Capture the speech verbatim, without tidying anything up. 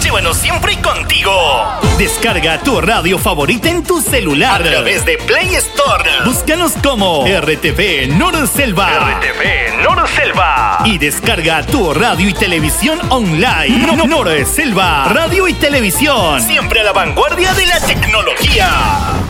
Llévanos siempre contigo. Descarga tu radio favorita en tu celular a través de Play Store. Búscanos como R T V Norselva. R T V Norselva. Y descarga tu radio y televisión online. No, Norselva, radio y televisión. Siempre a la vanguardia de la tecnología.